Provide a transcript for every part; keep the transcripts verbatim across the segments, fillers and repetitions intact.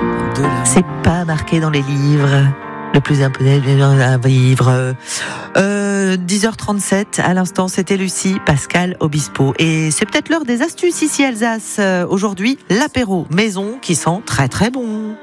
C'est pas marqué dans les livres. Le plus important dans un livre. Euh, dix heures trente-sept, à l'instant, c'était Lucie, Pascal Obispo. Et c'est peut-être l'heure des astuces ici Alsace. Aujourd'hui, l'apéro maison qui sent très très bon.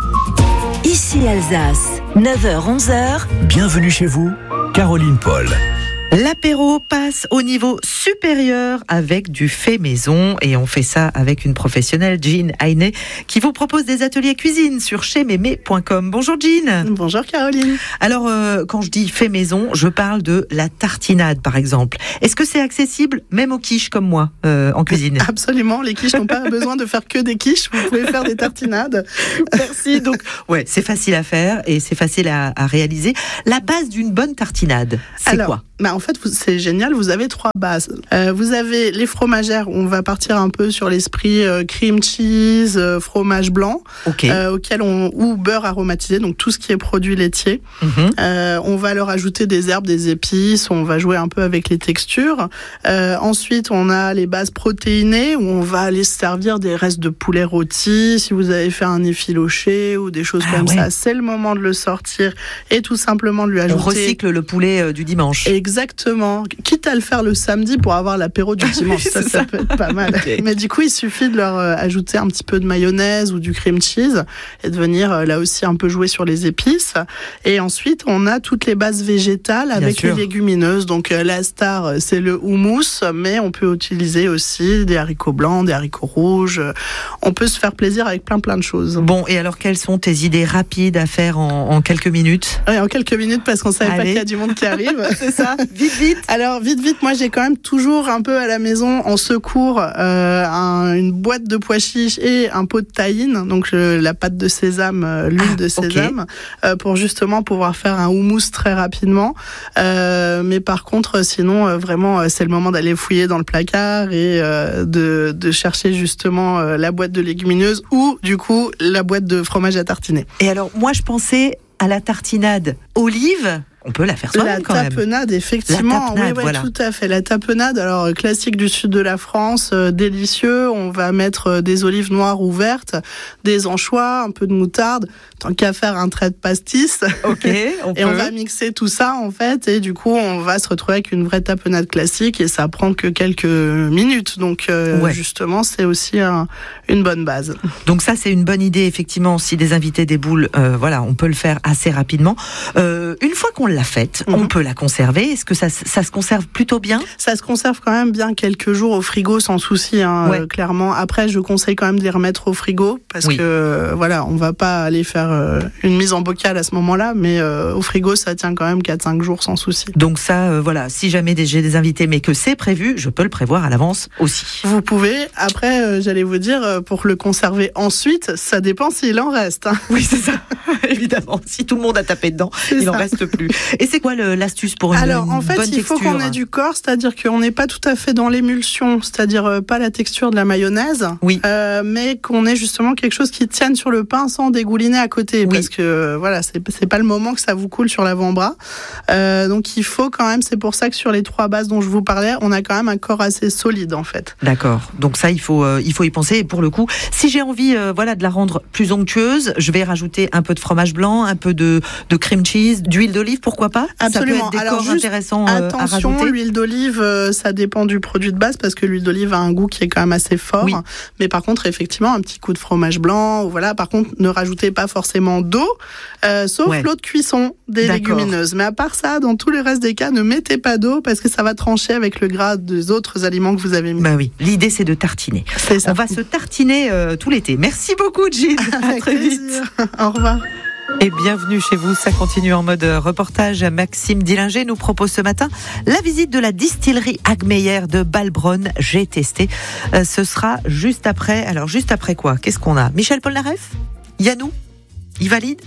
Ici Alsace, neuf heures onze heures. Bienvenue chez vous, Caroline Paul. L'apéro passe au niveau supérieur avec du fait maison et on fait ça avec une professionnelle, Jean Heinet, qui vous propose des ateliers cuisine sur chez mémé point com. Bonjour Jean. Bonjour Caroline. Alors euh, quand je dis fait maison, je parle de la tartinade par exemple. Est-ce que c'est accessible même aux quiches comme moi euh, en cuisine? Absolument, les quiches n'ont pas besoin de faire que des quiches, vous pouvez faire des tartinades. Merci. Donc ouais, c'est facile à faire et c'est facile à, à réaliser. La base d'une bonne tartinade, c'est Alors, quoi? Bah en fait, c'est génial, vous avez trois bases. Euh, vous avez les fromagères, on va partir un peu sur l'esprit euh, cream cheese, euh, fromage blanc, okay. euh, auquel on, ou beurre aromatisé, donc tout ce qui est produit laitier. Mm-hmm. Euh, on va leur ajouter des herbes, des épices, on va jouer un peu avec les textures. Euh, ensuite, on a les bases protéinées, où on va aller se servir des restes de poulet rôti, si vous avez fait un effiloché ou des choses ah, comme ouais. ça. C'est le moment de le sortir et tout simplement de lui ajouter... On recycle le poulet euh, du dimanche. Exactement. Quitte à le faire le samedi pour avoir l'apéro du dimanche, ça, ça, ça peut être pas mal. Okay. Mais du coup, il suffit de leur euh, ajouter un petit peu de mayonnaise ou du cream cheese et de venir euh, là aussi un peu jouer sur les épices. Et ensuite, on a toutes les bases végétales avec les légumineuses. Donc euh, la star, c'est le houmous, mais on peut utiliser aussi des haricots blancs, des haricots rouges. On peut se faire plaisir avec plein plein de choses. Bon, et alors quelles sont tes idées rapides à faire en, en quelques minutes? Oui, en quelques minutes parce qu'on savait Allez. pas qu'il y a du monde qui arrive. C'est ça. Vite, vite. Alors, vite, vite, moi, j'ai quand même toujours un peu à la maison, en secours, euh, un, une boîte de pois chiches et un pot de tahine, donc euh, la pâte de sésame, euh, l'huile ah, de sésame, okay. euh, pour justement pouvoir faire un houmous très rapidement. Euh, mais par contre, sinon, euh, vraiment, euh, c'est le moment d'aller fouiller dans le placard et euh, de, de chercher justement euh, la boîte de légumineuses ou, du coup, la boîte de fromage à tartiner. Et alors, moi, je pensais à la tartinade olive. On peut la faire soi-même quand même. La tapenade, effectivement. La tapenade, oui, oui, voilà. Tout à fait. La tapenade, alors classique du sud de la France, euh, délicieux. On va mettre euh, des olives noires ou vertes, des anchois, un peu de moutarde. Tant qu'à faire un trait de pastis. Ok. On et peut. on va mixer tout ça en fait, et du coup, on va se retrouver avec une vraie tapenade classique, et ça prend que quelques minutes. Donc euh, ouais. justement, c'est aussi un, une bonne base. Donc ça, c'est une bonne idée effectivement. Si des invités déboulent, euh, voilà, on peut le faire assez rapidement. Euh, une fois qu'on l'a faite, mm-hmm. on peut la conserver. Est-ce que ça, ça se conserve plutôt bien? Ça se conserve quand même bien quelques jours au frigo sans souci, hein, ouais. euh, clairement. Après, je conseille quand même de les remettre au frigo parce oui. que euh, voilà, on va pas aller faire euh, une mise en bocal à ce moment-là, mais euh, au frigo, ça tient quand même quatre cinq jours sans souci. Donc ça, euh, voilà, si jamais j'ai des invités, mais que c'est prévu, je peux le prévoir à l'avance aussi. Vous pouvez. Après, euh, j'allais vous dire, euh, pour le conserver ensuite, ça dépend s'il en reste. Hein. Oui, c'est ça. Évidemment, si tout le monde a tapé dedans, c'est il n'en reste plus. Et c'est quoi le, l'astuce pour une, Alors, une en fait, bonne il faut texture? qu'on ait du corps, c'est-à-dire qu'on n'est pas tout à fait dans l'émulsion, c'est-à-dire euh, pas la texture de la mayonnaise, oui. euh, mais qu'on ait justement quelque chose qui tienne sur le pain sans dégouliner à côté, oui. parce que euh, voilà, c'est, c'est pas le moment que ça vous coule sur l'avant-bras. Euh, donc il faut quand même, c'est pour ça que sur les trois bases dont je vous parlais, on a quand même un corps assez solide en fait. D'accord. Donc ça, il faut, euh, il faut y penser. Et pour le coup, si j'ai envie, euh, voilà, de la rendre plus onctueuse, je vais rajouter un peu de fromage blanc, un peu de, de cream cheese, d'huile d'olive, pourquoi pas? Absolument. Ça peut être des Alors, corps intéressants euh, attention, à rajouter. L'huile d'olive, euh, ça dépend du produit de base parce que l'huile d'olive a un goût qui est quand même assez fort. Oui. Mais par contre, effectivement, un petit coup de fromage blanc, ou voilà. Par contre, ne rajoutez pas forcément d'eau, euh, sauf ouais. l'eau de cuisson des D'accord. légumineuses. Mais à part ça, dans tous les restes des cas, ne mettez pas d'eau parce que ça va trancher avec le gras des autres aliments que vous avez mis. Bah oui. L'idée, c'est de tartiner. C'est ça. On va se tartiner euh, tout l'été. Merci beaucoup, Jean. À très plaisir. vite. Au revoir. Et bienvenue chez vous, ça continue en mode reportage. Maxime Dillinger nous propose ce matin la visite de la distillerie Hagmeyer de Balbronn. J'ai testé. Euh, ce sera juste après. Alors juste après quoi? Qu'est-ce qu'on a? Michel Polnareff? Yannou? Il valide?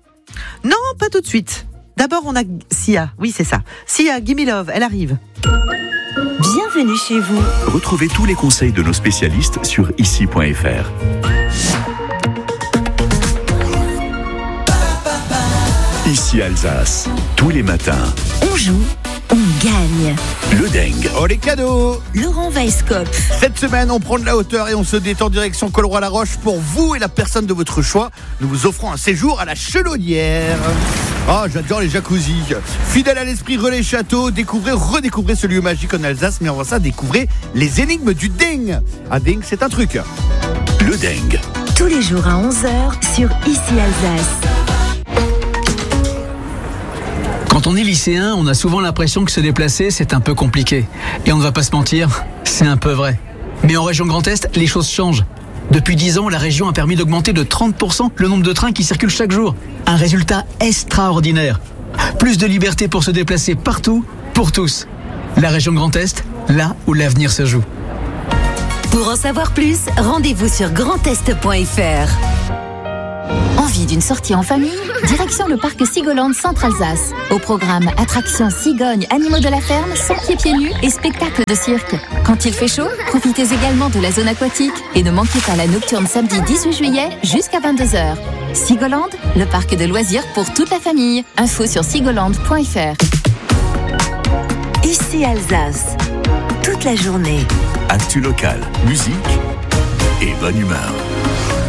Non, pas tout de suite. D'abord on a Sia. Oui, c'est ça. Sia, Gimme Love, elle arrive. Bienvenue chez vous. Retrouvez tous les conseils de nos spécialistes sur ici point f r. Ici Alsace, tous les matins. On joue, on gagne. Le dingue. Oh les cadeaux. Laurent Weisskopf. Cette semaine, on prend de la hauteur et on se détend direction Colroy-la-Roche pour vous et la personne de votre choix. Nous vous offrons un séjour à la Chenaudière. Ah, j'adore les jacuzzis. Fidèle à l'esprit Relais Château, découvrez, redécouvrez ce lieu magique en Alsace, mais avant ça, découvrez les énigmes du dingue. Un dingue, c'est un truc. Le dingue. Tous les jours à onze heures sur Ici Alsace. Quand on est lycéen, on a souvent l'impression que se déplacer, c'est un peu compliqué. Et on ne va pas se mentir, c'est un peu vrai. Mais en région Grand Est, les choses changent. Depuis dix ans, la région a permis d'augmenter de trente pour cent le nombre de trains qui circulent chaque jour. Un résultat extraordinaire. Plus de liberté pour se déplacer partout, pour tous. La région Grand Est, là où l'avenir se joue. Pour en savoir plus, rendez-vous sur grand est point f r. Envie d'une sortie en famille? Direction le parc Sigoland Centre-Alsace. Au programme attractions, cigognes, animaux de la ferme, sans pieds pieds nus et spectacles de cirque. Quand il fait chaud, profitez également de la zone aquatique et ne manquez pas la nocturne samedi dix-huit juillet jusqu'à vingt-deux heures. Sigoland, le parc de loisirs pour toute la famille. Info sur sigoland point f r. Ici Alsace, toute la journée. Actu local, musique et bonne humeur.